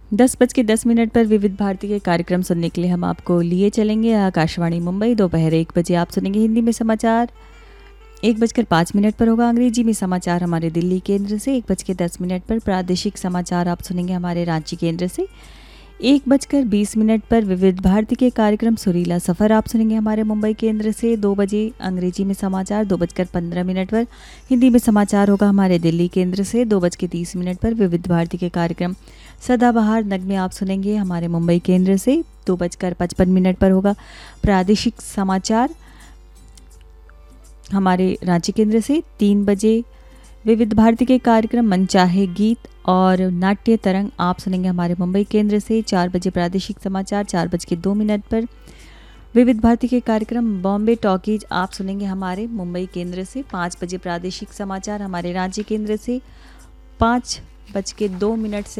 10:10 पर विविध भारती के कार्यक्रम सुनने के लिए हम आपको लिए चलेंगे आकाशवाणी मुंबई। दोपहर 1 बजे आप सुनेंगे हिंदी में समाचार। 1:05 पर होगा अंग्रेजी में समाचार हमारे दिल्ली केंद्र से। 1:10 पर प्रादेशिक समाचार आप सुनेंगे हमारे रांची केंद्र से। 1:20 पर विविध भारती के कार्यक्रम सुरीला सफ़र आप सुनेंगे हमारे मुंबई केंद्र से। 2 बजे अंग्रेजी में समाचार। 2:15 पर हिंदी में समाचार होगा हमारे दिल्ली केंद्र से। 2:30 पर विविध भारती के कार्यक्रम सदाबहार नगमे आप सुनेंगे हमारे मुंबई केंद्र से। 2:55 पर होगा प्रादेशिक समाचार हमारे रांची केंद्र से। 3 बजे विविध भारती के कार्यक्रम मनचाहे गीत और नाट्य तरंग आप सुनेंगे हमारे मुंबई केंद्र से। 4 बजे प्रादेशिक समाचार। 4:02 पर विविध भारती के कार्यक्रम बॉम्बे टॉकीज आप सुनेंगे हमारे मुंबई केंद्र से। 5 बजे प्रादेशिक समाचार हमारे रांची केंद्र से। 5:02 से